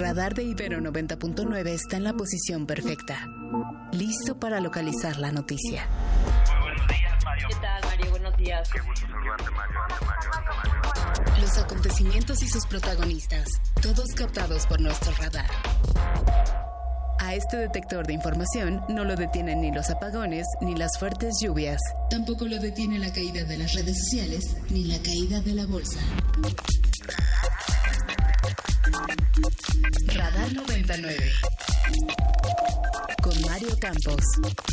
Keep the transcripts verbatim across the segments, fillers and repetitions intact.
radar de Ibero noventa punto nueve está en la posición perfecta, listo para localizar la noticia. Muy buenos días, Mario. ¿Qué tal, Mario? Buenos días. Qué gusto saludarte, Mario. Mario, Mario. Los acontecimientos y sus protagonistas, todos captados por nuestro radar. A este detector de información no lo detienen ni los apagones ni las fuertes lluvias. Tampoco lo detiene la caída de las redes sociales ni la caída de la bolsa. Radar noventa y nueve con Mario Campos.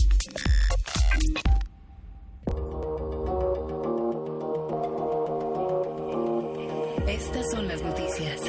Estas son las noticias.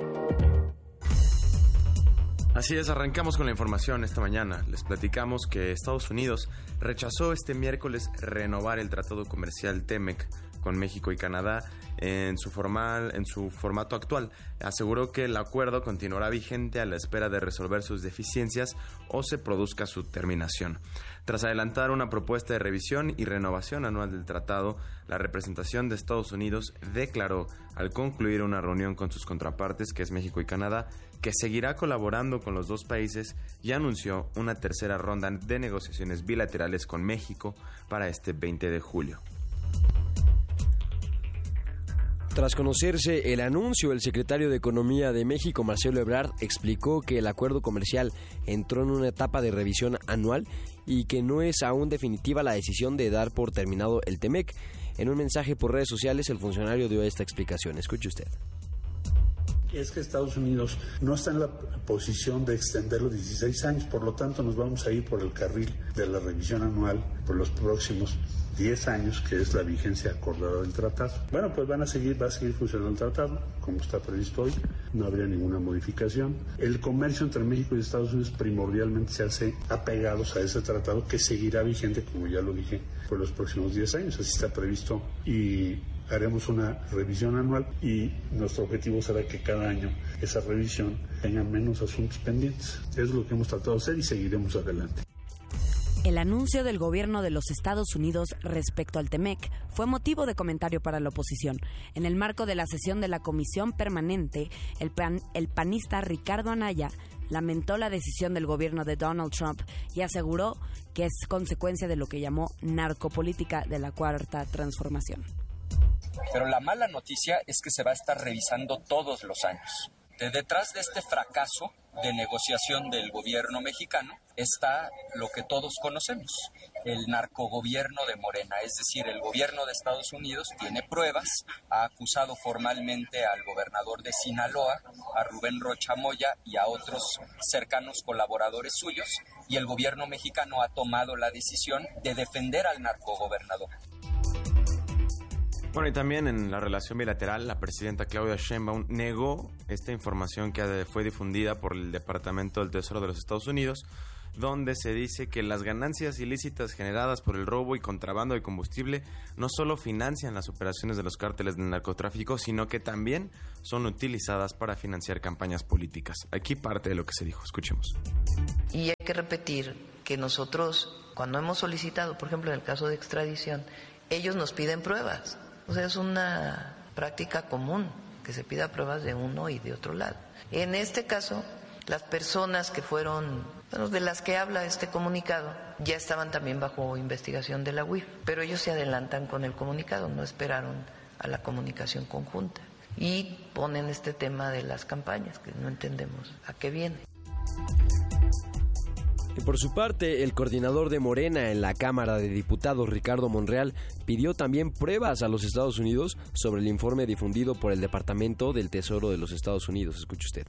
Así es, arrancamos con la información esta mañana. Les platicamos que Estados Unidos rechazó este miércoles renovar el tratado comercial TEMEC con México y Canadá en su formal, en su formato actual. Aseguró que el acuerdo continuará vigente a la espera de resolver sus deficiencias o se produzca su terminación. Tras adelantar una propuesta de revisión y renovación anual del tratado, la representación de Estados Unidos declaró, al concluir una reunión con sus contrapartes, que es México y Canadá, que seguirá colaborando con los dos países y anunció una tercera ronda de negociaciones bilaterales con México para este veinte de julio. Tras conocerse el anuncio, el secretario de Economía de México, Marcelo Ebrard, explicó que el acuerdo comercial entró en una etapa de revisión anual y que no es aún definitiva la decisión de dar por terminado el TEMEC. En un mensaje por redes sociales, el funcionario dio esta explicación. Escuche usted. Es que Estados Unidos no está en la posición de extender los dieciséis años, por lo tanto nos vamos a ir por el carril de la revisión anual por los próximos diez años, que es la vigencia acordada del tratado. Bueno, pues van a seguir, va a seguir funcionando el tratado, como está previsto hoy, no habría ninguna modificación. El comercio entre México y Estados Unidos primordialmente se hace apegados a ese tratado, que seguirá vigente, como ya lo dije, por los próximos diez años, así está previsto, y haremos una revisión anual y nuestro objetivo será que cada año esa revisión tenga menos asuntos pendientes. Es lo que hemos tratado de hacer y seguiremos adelante. El anuncio del gobierno de los Estados Unidos respecto al TEMEC fue motivo de comentario para la oposición. En el marco de la sesión de la Comisión Permanente, el, pan, el panista Ricardo Anaya lamentó la decisión del gobierno de Donald Trump y aseguró que es consecuencia de lo que llamó narcopolítica de la Cuarta Transformación. Pero la mala noticia es que se va a estar revisando todos los años. De detrás de este fracaso de negociación del gobierno mexicano está lo que todos conocemos, el narcogobierno de Morena, es decir, el gobierno de Estados Unidos tiene pruebas, ha acusado formalmente al gobernador de Sinaloa, a Rubén Rocha Moya y a otros cercanos colaboradores suyos, y el gobierno mexicano ha tomado la decisión de defender al narcogobernador. Bueno, y también en la relación bilateral, la presidenta Claudia Sheinbaum negó esta información que fue difundida por el Departamento del Tesoro de los Estados Unidos, donde se dice que las ganancias ilícitas generadas por el robo y contrabando de combustible no solo financian las operaciones de los cárteles del narcotráfico, sino que también son utilizadas para financiar campañas políticas. Aquí parte de lo que se dijo. Escuchemos. Y hay que repetir que nosotros, cuando hemos solicitado, por ejemplo, en el caso de extradición, ellos nos piden pruebas. O sea, es una práctica común que se pida pruebas de uno y de otro lado. En este caso, las personas que fueron, bueno, de las que habla este comunicado, ya estaban también bajo investigación de la U I F, pero ellos se adelantan con el comunicado, no esperaron a la comunicación conjunta. Y ponen este tema de las campañas, que no entendemos a qué viene. Y por su parte, el coordinador de Morena en la Cámara de Diputados, Ricardo Monreal, pidió también pruebas a los Estados Unidos sobre el informe difundido por el Departamento del Tesoro de los Estados Unidos. Escuche usted.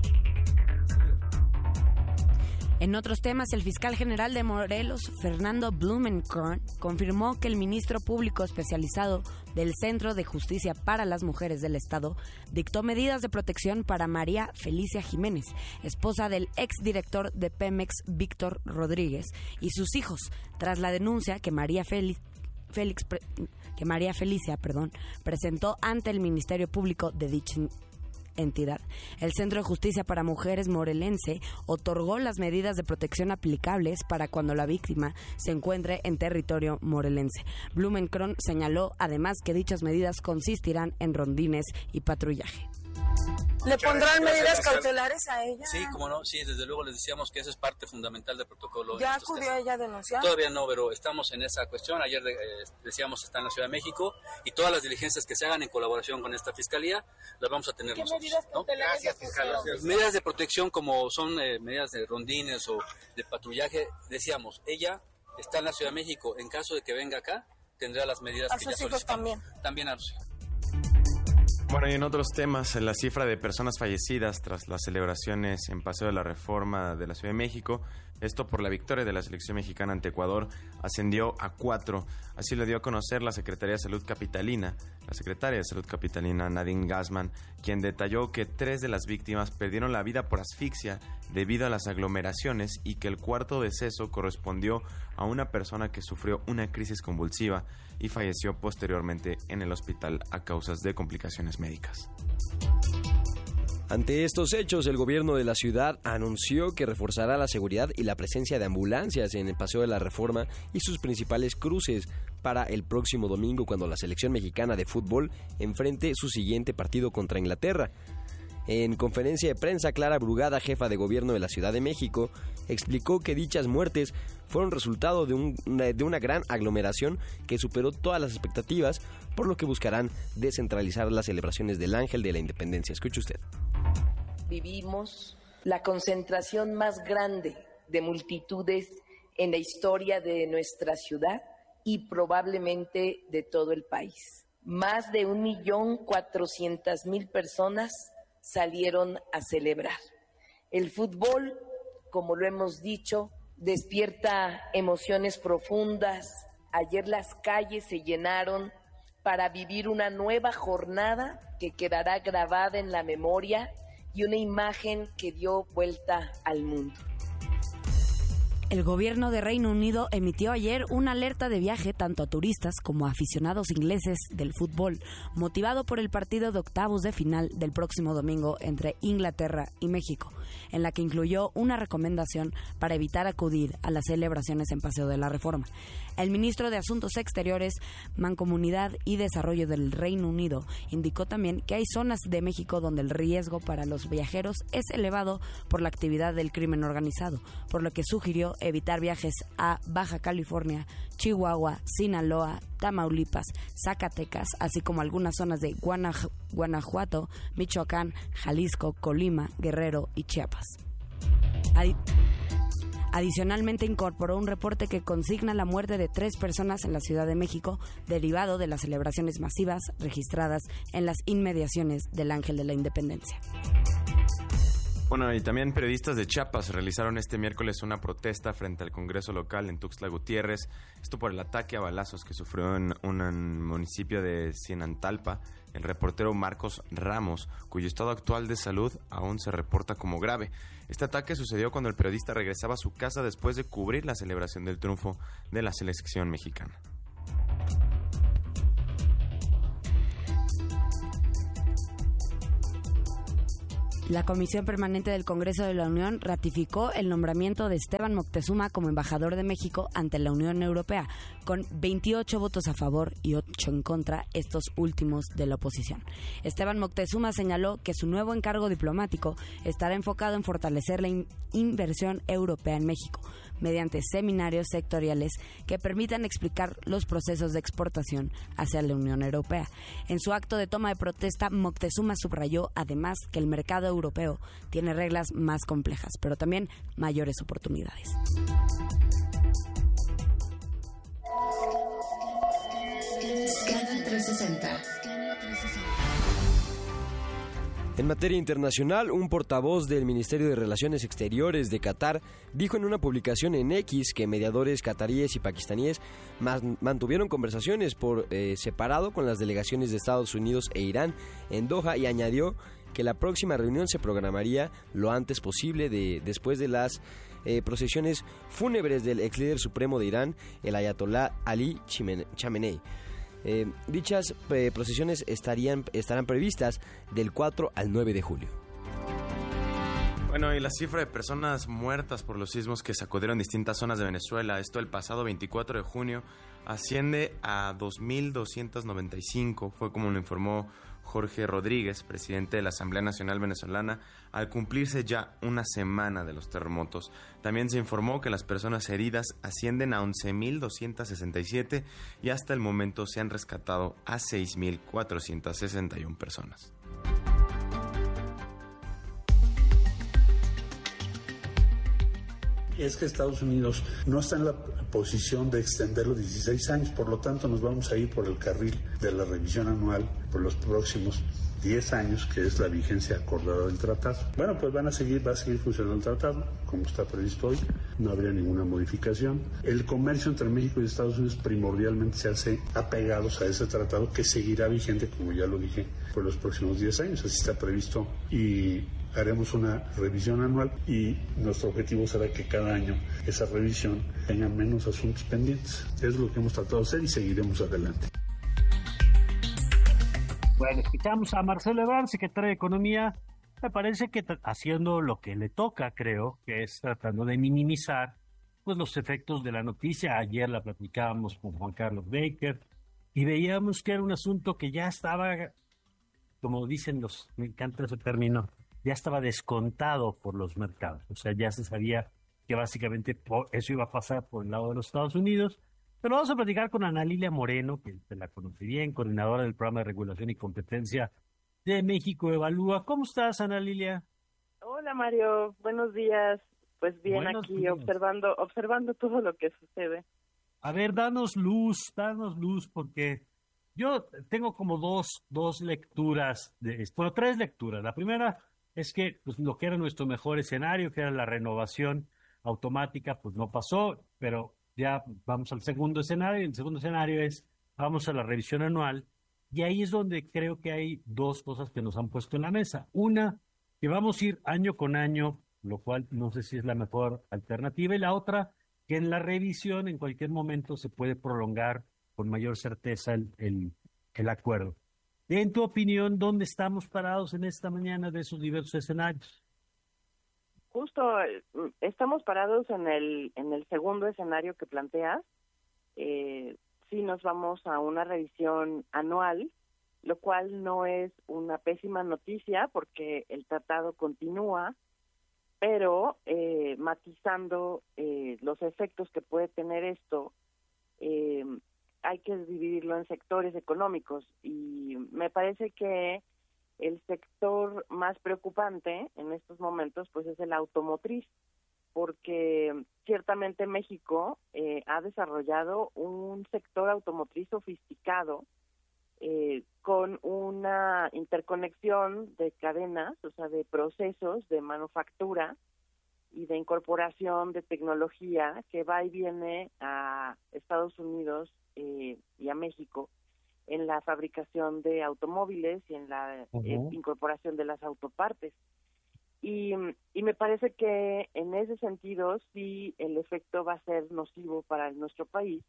En otros temas, el fiscal general de Morelos, Fernando Blumenkron, confirmó que el ministro público especializado del Centro de Justicia para las Mujeres del Estado dictó medidas de protección para María Felicia Jiménez, esposa del exdirector de Pemex, Víctor Rodríguez, y sus hijos, tras la denuncia que María Félix, Félix, que María Felicia, perdón, presentó ante el Ministerio Público de dicha entidad. El Centro de Justicia para Mujeres morelense otorgó las medidas de protección aplicables para cuando la víctima se encuentre en territorio morelense. Blumenkron señaló además que dichas medidas consistirán en rondines y patrullaje. ¿Le pondrán medidas cautelares a ella? Sí, como no, sí, desde luego les decíamos que eso es parte fundamental del protocolo. ¿Ya acudió ella a denunciar? Todavía no, pero estamos en esa cuestión. Ayer eh, decíamos está en la Ciudad de México y todas las diligencias que se hagan en colaboración con esta fiscalía las vamos a tener ¿Qué nosotros. medidas cautelares? Gracias, fiscal. Medidas de protección como son eh, medidas de rondines o de patrullaje, decíamos, ella está en la Ciudad de México. En caso de que venga acá, tendrá las medidas ¿A que sus ya hijos solicitamos. también? También a los hijos. Bueno, y en otros temas, la cifra de personas fallecidas tras las celebraciones en Paseo de la Reforma de la Ciudad de México, esto por la victoria de la selección mexicana ante Ecuador, ascendió a cuatro. Así lo dio a conocer la Secretaría de Salud Capitalina, la secretaria de Salud Capitalina, Nadine Gassman, quien detalló que tres de las víctimas perdieron la vida por asfixia debido a las aglomeraciones y que el cuarto deceso correspondió a una persona que sufrió una crisis convulsiva y falleció posteriormente en el hospital a causas de complicaciones médicas. Ante estos hechos, el gobierno de la ciudad anunció que reforzará la seguridad y la presencia de ambulancias en el Paseo de la Reforma y sus principales cruces para el próximo domingo, cuando la selección mexicana de fútbol enfrente su siguiente partido contra Inglaterra. En conferencia de prensa, Clara Brugada, jefa de gobierno de la Ciudad de México, explicó que dichas muertes fueron resultado de, un, de una gran aglomeración que superó todas las expectativas, por lo que buscarán descentralizar las celebraciones del Ángel de la Independencia. Escuche usted. Vivimos la concentración más grande de multitudes en la historia de nuestra ciudad y probablemente de todo el país. Más de un millón cuatrocientas mil personas salieron a celebrar. El fútbol, como lo hemos dicho, despierta emociones profundas. Ayer las calles se llenaron para vivir una nueva jornada que quedará grabada en la memoria y una imagen que dio vuelta al mundo. El gobierno de Reino Unido emitió ayer una alerta de viaje tanto a turistas como a aficionados ingleses del fútbol, motivado por el partido de octavos de final del próximo domingo entre Inglaterra y México, en la que incluyó una recomendación para evitar acudir a las celebraciones en Paseo de la Reforma. El ministro de Asuntos Exteriores, Mancomunidad y Desarrollo del Reino Unido indicó también que hay zonas de México donde el riesgo para los viajeros es elevado por la actividad del crimen organizado, por lo que sugirió evitar viajes a Baja California, Chihuahua, Sinaloa, Tamaulipas, Zacatecas, así como algunas zonas de Guanaj- Guanajuato, Michoacán, Jalisco, Colima, Guerrero y Chiapas. Adi- Adicionalmente incorporó un reporte que consigna la muerte de tres personas en la Ciudad de México, derivado de las celebraciones masivas registradas en las inmediaciones del Ángel de la Independencia. Bueno, y también periodistas de Chiapas realizaron este miércoles una protesta frente al Congreso local en Tuxtla Gutiérrez, esto por el ataque a balazos que sufrió en un municipio de Sinantalpa el reportero Marcos Ramos, cuyo estado actual de salud aún se reporta como grave. Este ataque sucedió cuando el periodista regresaba a su casa después de cubrir la celebración del triunfo de la selección mexicana. La Comisión Permanente del Congreso de la Unión ratificó el nombramiento de Esteban Moctezuma como embajador de México ante la Unión Europea, con veintiocho votos a favor y ocho en contra, estos últimos de la oposición. Esteban Moctezuma señaló que su nuevo encargo diplomático estará enfocado en fortalecer la in- inversión europea en México, mediante seminarios sectoriales que permitan explicar los procesos de exportación hacia la Unión Europea. En su acto de toma de protesta, Moctezuma subrayó además que el mercado europeo tiene reglas más complejas, pero también mayores oportunidades. Scanner trescientos sesenta. En materia internacional, un portavoz del Ministerio de Relaciones Exteriores de Qatar dijo en una publicación en X que mediadores cataríes y pakistaníes man- mantuvieron conversaciones por eh, separado con las delegaciones de Estados Unidos e Irán en Doha, y añadió que la próxima reunión se programaría lo antes posible de, después de las eh, procesiones fúnebres del ex líder supremo de Irán, el ayatolá Ali Khamenei. Eh, dichas eh, procesiones estarían, estarán previstas del cuatro al nueve de julio. Bueno, y la cifra de personas muertas por los sismos que sacudieron distintas zonas de Venezuela, esto el pasado veinticuatro de junio, asciende a dos mil doscientos noventa y cinco, fue como lo informó Jorge Rodríguez, presidente de la Asamblea Nacional Venezolana, al cumplirse ya una semana de los terremotos. También se informó que las personas heridas ascienden a once mil doscientas sesenta y siete y hasta el momento se han rescatado a seis mil cuatrocientas sesenta y una personas. Es que Estados Unidos no está en la posición de extender los dieciséis años, por lo tanto nos vamos a ir por el carril de la revisión anual por los próximos diez años, que es la vigencia acordada del tratado. Bueno, pues van a seguir, va a seguir funcionando el tratado, como está previsto hoy, no habría ninguna modificación. El comercio entre México y Estados Unidos primordialmente se hace apegados a ese tratado, que seguirá vigente, como ya lo dije, por los próximos diez años, así está previsto, y haremos una revisión anual y nuestro objetivo será que cada año esa revisión tenga menos asuntos pendientes. Es lo que hemos tratado de hacer y seguiremos adelante. Bueno, escuchamos a Marcelo Ebrard, secretario de Economía, me parece que t- haciendo lo que le toca, creo, que es tratando de minimizar pues los efectos de la noticia. Ayer la platicábamos con Juan Carlos Baker y veíamos que era un asunto que ya estaba, como dicen los, me encanta ese término, ya estaba descontado por los mercados. O sea, ya se sabía que básicamente por eso iba a pasar por el lado de los Estados Unidos. Pero vamos a platicar con Ana Lilia Moreno, que se la conoce bien, coordinadora del Programa de Regulación y Competencia de México Evalúa. ¿Cómo estás, Ana Lilia? Hola, Mario. Buenos días. Pues bien, Buenos aquí días. observando observando todo lo que sucede. A ver, danos luz, danos luz, porque yo tengo como dos, dos lecturas, de, bueno, tres lecturas. La primera es que pues, lo que era nuestro mejor escenario, que era la renovación automática, pues no pasó, pero ya vamos al segundo escenario. El segundo escenario es, vamos a la revisión anual, y ahí es donde creo que hay dos cosas que nos han puesto en la mesa. Una, que vamos a ir año con año, lo cual no sé si es la mejor alternativa, y la otra, que en la revisión en cualquier momento se puede prolongar con mayor certeza el, el, el acuerdo. En tu opinión, ¿dónde estamos parados en esta mañana de esos diversos escenarios? Justo eh, estamos parados en el en el segundo escenario que planteas. Eh, sí nos vamos a una revisión anual, lo cual no es una pésima noticia porque el tratado continúa, pero eh, matizando eh, los efectos que puede tener esto, eh, hay que dividirlo en sectores económicos, y me parece que el sector más preocupante en estos momentos pues es el automotriz, porque ciertamente México eh, ha desarrollado un sector automotriz sofisticado, eh, con una interconexión de cadenas, o sea, de procesos de manufactura y de incorporación de tecnología que va y viene a Estados Unidos eh, y a México en la fabricación de automóviles y en la uh-huh. eh, incorporación de las autopartes. Y, y me parece que en ese sentido sí el efecto va a ser nocivo para nuestro país,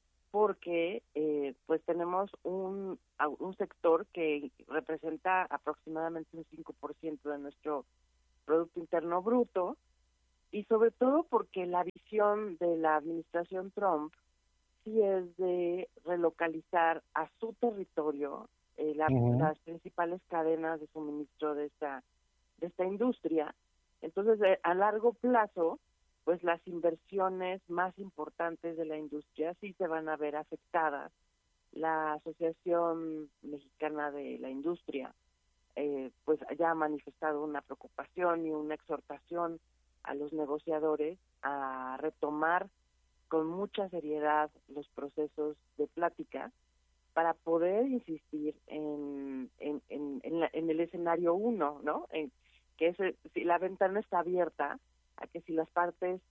porque eh, pues tenemos un, un sector que representa aproximadamente un cinco por ciento de nuestro Producto Interno Bruto, y sobre todo porque la visión de la administración Trump sí es de relocalizar a su territorio eh, la, uh-huh. las principales cadenas de suministro de esta de esta industria. Entonces, eh, a largo plazo, pues las inversiones más importantes de la industria sí se van a ver afectadas. La Asociación Mexicana de la Industria eh, pues ya ha manifestado una preocupación y una exhortación a los negociadores a retomar con mucha seriedad los procesos de plática para poder insistir en en, en, en, la, en el escenario uno, ¿no? En, que es, si la ventana está abierta a que si las partes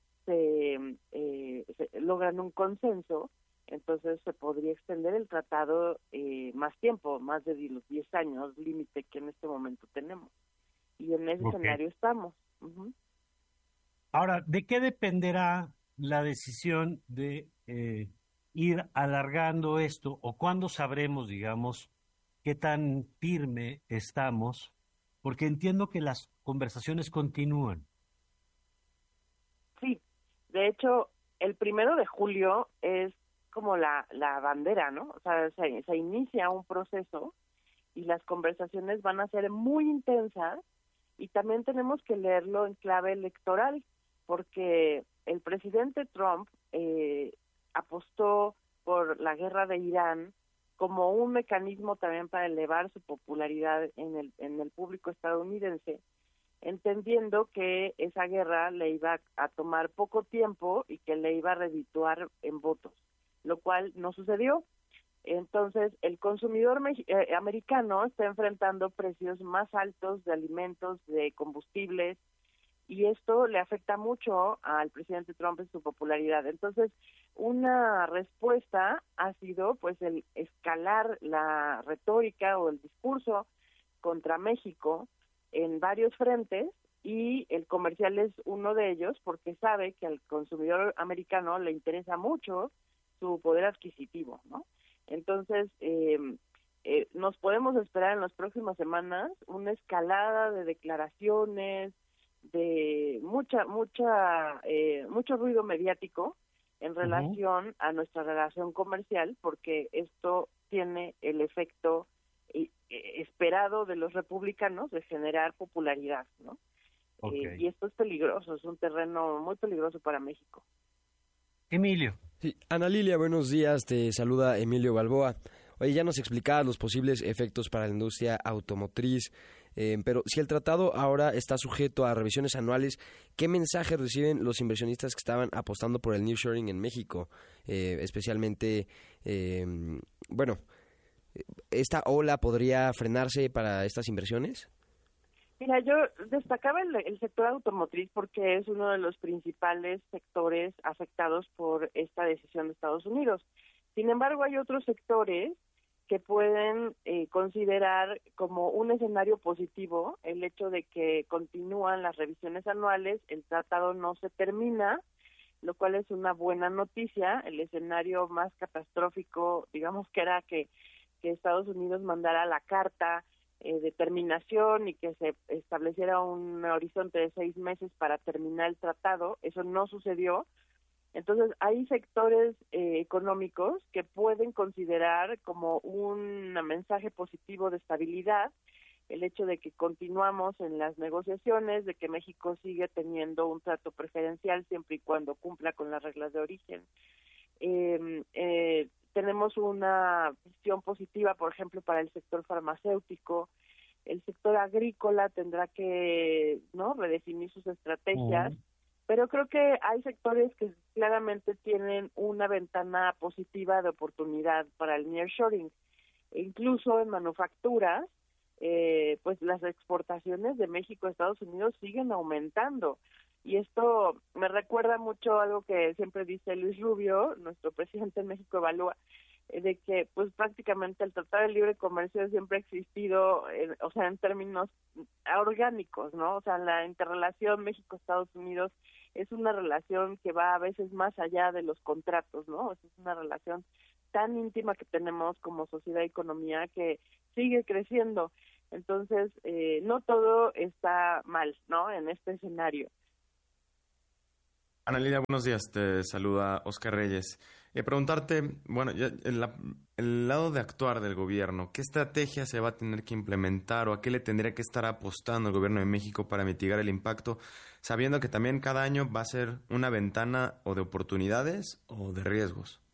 se, eh, se logran un consenso, entonces se podría extender el tratado eh, más tiempo, más de los diez años límite que en este momento tenemos. Y en ese okay. escenario estamos. Uh-huh. Ahora, ¿de qué dependerá la decisión de eh, ir alargando esto, o cuándo sabremos, digamos, qué tan firme estamos? Porque entiendo que las conversaciones continúan. Sí, de hecho, el primero de julio es como la, la bandera, ¿no? O sea, se, se inicia un proceso y las conversaciones van a ser muy intensas, y también tenemos que leerlo en clave electoral, porque el presidente Trump eh, apostó por la guerra de Irán como un mecanismo también para elevar su popularidad en el, en el público estadounidense, entendiendo que esa guerra le iba a tomar poco tiempo y que le iba a redituar en votos, lo cual no sucedió. Entonces, el consumidor me- eh, americano está enfrentando precios más altos de alimentos, de combustibles, y esto le afecta mucho al presidente Trump en su popularidad. Entonces, una respuesta ha sido pues el escalar la retórica o el discurso contra México en varios frentes, y el comercial es uno de ellos, porque sabe que al consumidor americano le interesa mucho su poder adquisitivo, ¿no? Entonces, eh, eh, nos podemos esperar en las próximas semanas una escalada de declaraciones, de mucha, mucha, eh, mucho ruido mediático en relación uh-huh. a nuestra relación comercial, porque esto tiene el efecto eh, esperado de los republicanos de generar popularidad, ¿no? Okay. Eh, y esto es peligroso, es un terreno muy peligroso para México. Emilio. Sí, Ana Lilia, buenos días, te saluda Emilio Balboa. Oye, ya nos explicabas los posibles efectos para la industria automotriz, eh, pero si el tratado ahora está sujeto a revisiones anuales, ¿qué mensaje reciben los inversionistas que estaban apostando por el nearshoring en México? Eh, especialmente, eh, bueno, ¿esta ola podría frenarse para estas inversiones? Mira, yo destacaba el, el sector automotriz porque es uno de los principales sectores afectados por esta decisión de Estados Unidos. Sin embargo, hay otros sectores que pueden eh, considerar como un escenario positivo el hecho de que continúan las revisiones anuales, el tratado no se termina, lo cual es una buena noticia. El escenario más catastrófico, digamos, que era que, que Estados Unidos mandara la carta Eh, de terminación y que se estableciera un horizonte de seis meses para terminar el tratado. Eso no sucedió. Entonces, hay sectores eh, económicos que pueden considerar como un mensaje positivo de estabilidad el hecho de que continuamos en las negociaciones, de que México sigue teniendo un trato preferencial siempre y cuando cumpla con las reglas de origen. Eh, eh, Tenemos una visión positiva, por ejemplo, para el sector farmacéutico. El sector agrícola tendrá que, ¿no?, redefinir sus estrategias, uh-huh. pero creo que hay sectores que claramente tienen una ventana positiva de oportunidad para el nearshoring. E incluso en manufacturas, eh, pues las exportaciones de México a Estados Unidos siguen aumentando. Y esto me recuerda mucho algo que siempre dice Luis Rubio, nuestro presidente en México Evalúa, eh, de que pues prácticamente el Tratado de Libre Comercio siempre ha existido, eh, o sea, en términos orgánicos, ¿no? O sea, la interrelación México-Estados Unidos es una relación que va a veces más allá de los contratos, ¿no? Es una relación tan íntima que tenemos como sociedad y economía que sigue creciendo. Entonces, eh, no todo está mal, ¿no?, en este escenario. Ana Lilia, buenos días. Te saluda Oscar Reyes. Eh, preguntarte, bueno, ya el, la, el lado de actuar del gobierno, ¿qué estrategia se va a tener que implementar o a qué le tendría que estar apostando el gobierno de México para mitigar el impacto, sabiendo que también cada año va a ser una ventana o de oportunidades o de riesgos?